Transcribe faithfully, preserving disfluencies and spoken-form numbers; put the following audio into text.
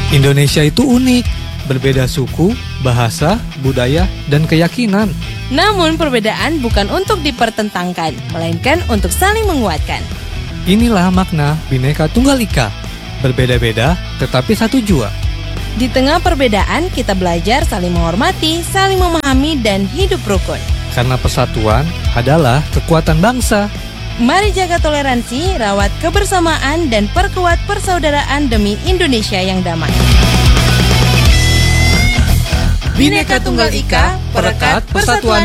Indonesia itu unik, berbeda suku, bahasa, budaya, dan keyakinan. Namun perbedaan bukan untuk dipertentangkan, melainkan untuk saling menguatkan. Inilah makna Bhinneka Tunggal Ika. Berbeda-beda, tetapi satu jua. Di tengah perbedaan, kita belajar saling menghormati, saling memahami, dan hidup rukun. Karena persatuan adalah kekuatan bangsa. Mari jaga toleransi, rawat kebersamaan, dan perkuat persaudaraan demi Indonesia yang damai. Bhinneka Tunggal Ika, perekat persatuan